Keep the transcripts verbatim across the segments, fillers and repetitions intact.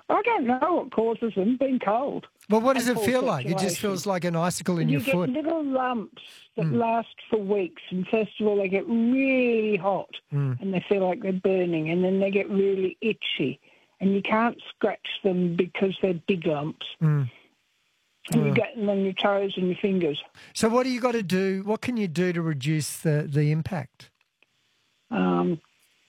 I don't know what causes them, being cold. Well, what does And it poor feel like? It just circulation. feels like an icicle in You your get foot. little lumps that Mm. last for weeks, and first of all they get really hot, Mm. and they feel like they're burning, and then they get really itchy, and you can't scratch them because they're big lumps, Mm. and Oh. you get them on your toes and your fingers. So what do you got to do? What can you do to reduce the, the impact? Um,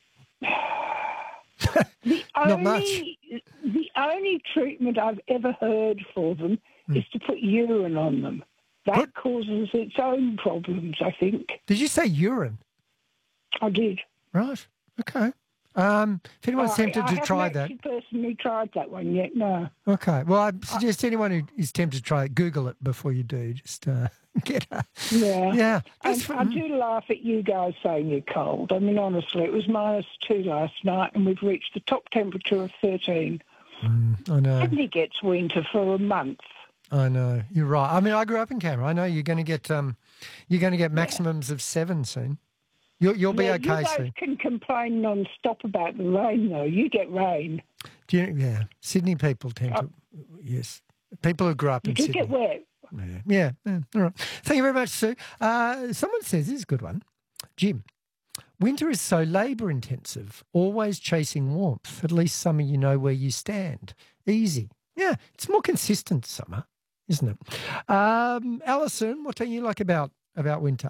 the Not only the only treatment I've ever heard for them Mm. is to put urine on them. That Put- causes its own problems, I think. Did you say urine? I did. Right. Okay. Um, if anyone's I- tempted I to haven't try that. actually personally tried that one yet, no. Okay. Well, I suggest anyone who is tempted to try it, Google it before you do. Just uh, get a... Yeah. Yeah. And That's I do laugh at you guys saying you're cold. I mean, honestly, it was minus two last night and we've reached the top temperature of thirteen. Mm, I know. Sydney gets winter for a month. I know. You're right. I mean, I grew up in Canberra. I know you're going to get um, you're going to get maximums of seven soon. You'll you'll be Yeah, okay you guys soon. can complain non-stop about the rain, though. You get rain. Do you, yeah, Sydney people tend to. Yes, people who grew up You in do Sydney. get wet. Yeah, yeah, yeah. All right. Thank you very much, Sue. Uh, someone says, this is a good one. Jim, winter is so labour intensive, always chasing warmth. At least summer you know where you stand. Easy. Yeah, it's more consistent summer, isn't it? Um, Alison, what don't you like about, about winter?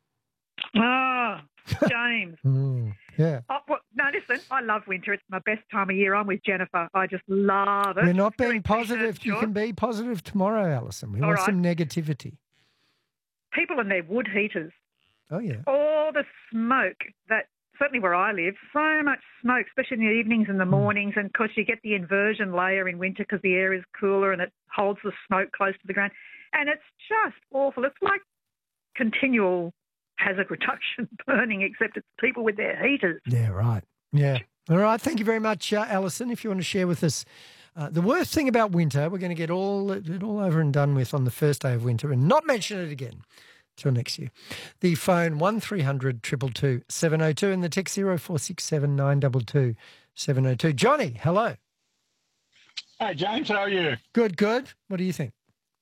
Ah, James. Mm, yeah. Oh, well, no, listen, I love winter. It's my best time of year. I'm with Jennifer. I just love it. We're not being Doing positive. t-shirts, You shorts. can be positive tomorrow, Alison. We All want right. some negativity. People and their wood heaters. Oh, yeah. All the smoke that, certainly where I live, so much smoke, especially in the evenings and the mornings. And, of course, you get the inversion layer in winter because the air is cooler and it holds the smoke close to the ground. And it's just awful. It's like continual hazard reduction burning, except it's people with their heaters. Yeah, right. Yeah. All right. Thank you very much, uh, Alison. If you want to share with us uh, the worst thing about winter, we're going to get all it all over and done with on the first day of winter and not mention it again till next year. The phone one three hundred two two two seven oh two and the text zero four six seven nine two two seven oh two. Johnny, hello. Hey, James, how are you? Good, good. What do you think?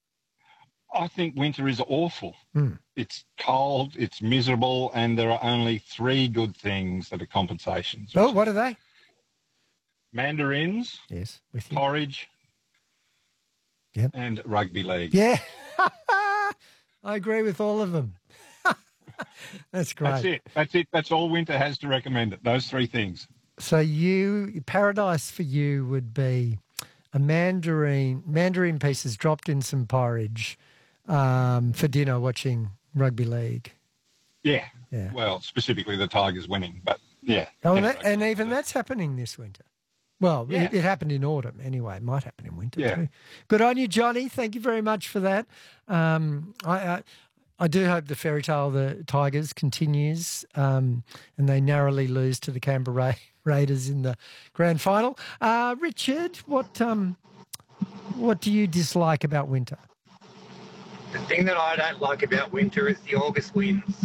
I think winter is awful. Mm. It's cold, it's miserable, and there are only three good things that are compensations. Oh, what are they? Mandarins, Yes, with you. porridge, Yep. and rugby league. Yeah. I agree with all of them. That's great. That's it. That's it. That's all winter has to recommend it. Those three things. So you, paradise for you would be a mandarin, mandarin pieces dropped in some porridge um, for dinner watching rugby league. Yeah. Yeah. Well, specifically the Tigers winning, but yeah. Oh, and, Yeah, that, and even that's happening this winter. Well, Yeah. it, it happened in autumn anyway. It might happen in winter Yeah. too. Good on you, Johnny. Thank you very much for that. Um, I, I I do hope the fairy tale of the Tigers continues um, and they narrowly lose to the Canberra Ra- Raiders in the grand final. Uh, Richard, what um, what do you dislike about winter? The thing that I don't like about winter is the August winds.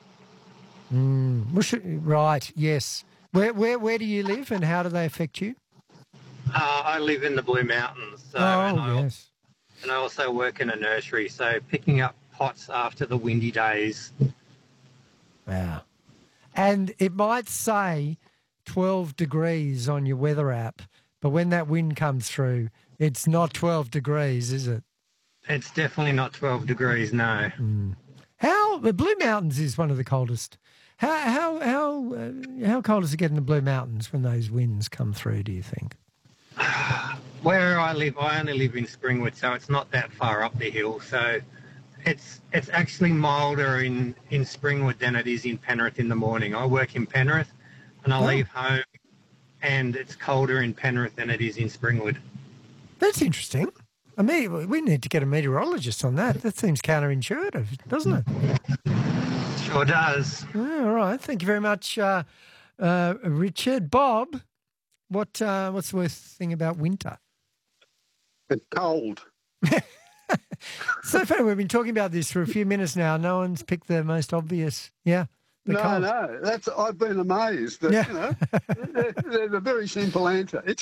Mm, we should- right, yes. Where, where where do you live and how do they affect you? Uh, I live in the Blue Mountains, so, oh, and, I, yes. and I also work in a nursery, so picking up pots after the windy days. Wow. And it might say twelve degrees on your weather app, but when that wind comes through, it's not twelve degrees, is it? It's definitely not twelve degrees, no. How the Blue Mountains is one of the coldest. How how how uh, how cold does it get in the Blue Mountains when those winds come through? Do you think? Where I live, I only live in Springwood, so it's not that far up the hill. So it's it's actually milder in, in Springwood than it is in Penrith in the morning. I work in Penrith, and I Oh. leave home, and it's colder in Penrith than it is in Springwood. That's interesting. I mean, we need to get a meteorologist on that. That seems counterintuitive, doesn't it? Sure does. Yeah, all right. Thank you very much, uh, uh, Richard. Bob, what uh, what's the worst thing about winter? It's cold. So funny, we've been talking about this for a few minutes now. No one's picked the most obvious. Yeah. the No, cold. no, that's I've been amazed that Yeah. you know there's a very simple answer. It's